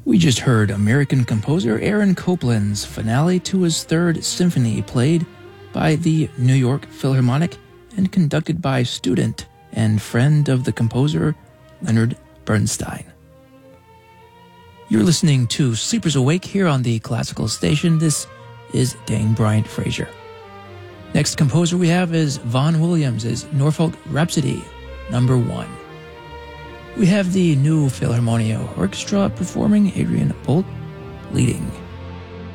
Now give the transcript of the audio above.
We just heard American composer Aaron Copland's finale to his Third Symphony, played by the New York Philharmonic and conducted by student and friend of the composer Leonard Bernstein. You're listening to Sleepers Awake here on the Classical Station. This is Dane Bryant Frazier. Next composer we have is Vaughan Williams' Norfolk Rhapsody, number 1. We have the New Philharmonia Orchestra performing, Adrian Bolt leading.